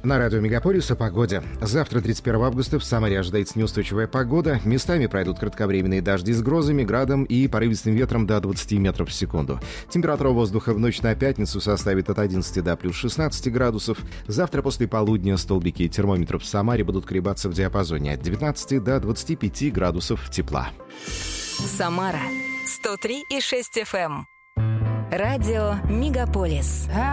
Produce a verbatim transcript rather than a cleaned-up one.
На радио Мегаполис о погоде. Завтра, тридцать первого августа, в Самаре ожидается неустойчивая погода. Местами пройдут кратковременные дожди с грозами, градом и порывистым ветром до двадцати метров в секунду. Температура воздуха в ночь на пятницу составит от одиннадцати до плюс шестнадцати градусов. Завтра после полудня столбики термометров в Самаре будут колебаться в диапазоне от девятнадцати до двадцати пяти градусов тепла. Самара сто три и шесть эф эм. Радио Мегаполис.